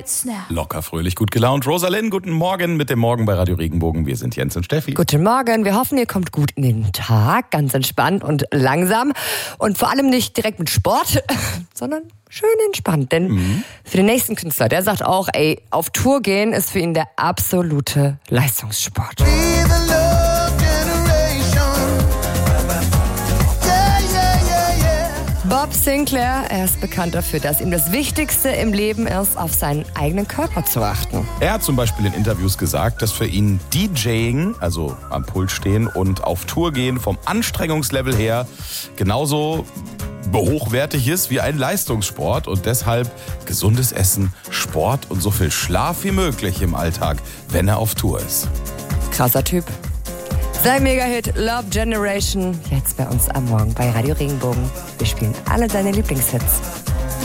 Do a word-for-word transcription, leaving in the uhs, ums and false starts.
hits now. Locker, fröhlich, gut gelaunt. Rosalind, guten Morgen mit dem Morgen bei Radio Regenbogen. Wir sind Jens und Steffi. Guten Morgen. Wir hoffen, ihr kommt gut in den Tag, ganz entspannt und langsam. Und vor allem nicht direkt mit Sport, sondern schön entspannt. Denn mhm. für den nächsten Künstler, der sagt auch, ey, auf Tour gehen ist für ihn der absolute Leistungssport. Bob Sinclair, er ist bekannt dafür, dass ihm das Wichtigste im Leben ist, auf seinen eigenen Körper zu achten. Er hat zum Beispiel in Interviews gesagt, dass für ihn DJing, also am Pult stehen und auf Tour gehen, vom Anstrengungslevel her genauso hochwertig ist wie ein Leistungssport und deshalb gesundes Essen, Sport und so viel Schlaf wie möglich im Alltag, wenn er auf Tour ist. Krasser Typ. Sein Mega-Hit Love Generation, jetzt bei uns am Morgen bei Radio Regenbogen. Wir spielen alle seine Lieblingshits.